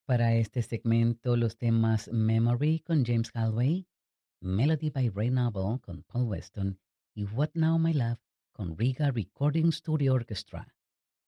Para este segmento, los temas Memory con James Galway, Melody by Ray Noble con Paul Weston y What Now My Love con Riga Recording Studio Orchestra.